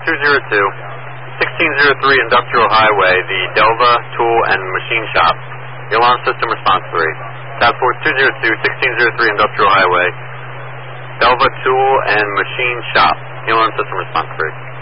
1603 Industrial Highway, the Delva Tool and Machine Shop. Your alarm system response 3. Task Force 202, 1603 Industrial Highway, Delva Tool and Machine Shop. Your alarm system response 3.